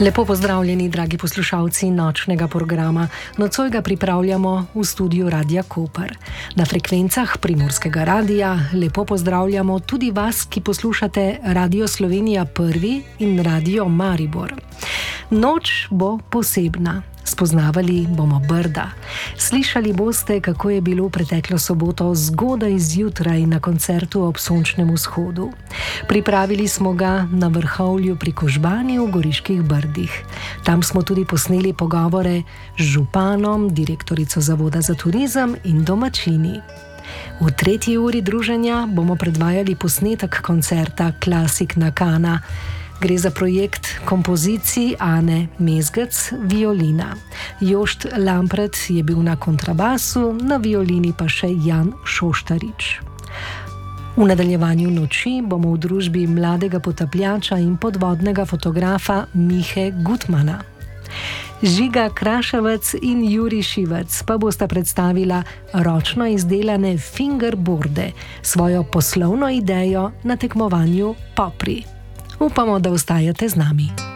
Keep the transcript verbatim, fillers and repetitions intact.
Lepo pozdravljeni, dragi poslušalci nočnega programa. Nocoj ga pripravljamo v studiu Radia Koper. Na frekvencah Primorskega radia lepo pozdravljamo tudi vas, ki poslušate Radio Slovenija prvi in Radio Maribor. Noč bo posebna. Spoznavali bomo Brda. Slišali boste, kako je bilo preteklo soboto zgodaj zjutraj na koncertu ob sončnem vzhodu. Pripravili smo ga na vrhovlju pri Kožbani v Goriških Brdih. Tam smo tudi posneli pogovore z županom, direktorico Zavoda za turizem in domačini. V tretji uri druženja bomo predvajali posnetek koncerta Klasik na Kana. Gre za projekt kompozicij Ane Mezgec, violina. Jošt Lampret je bil na kontrabasu, na violini pa še Jan Šoštarič. V nadaljevanju noči bomo v družbi mladega potapljača in podvodnega fotografa Mihe Gutmana. Žiga Kraševec in Juri Šivec pa bosta predstavila ročno izdelane fingerboarde, svojo poslovno idejo na tekmovanju Popri. Upamo, da ostajate z nami.